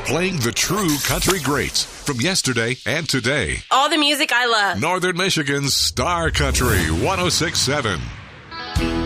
Playing the true country greats from yesterday and today. All the music I love. Northern Michigan's Star Country 106.7.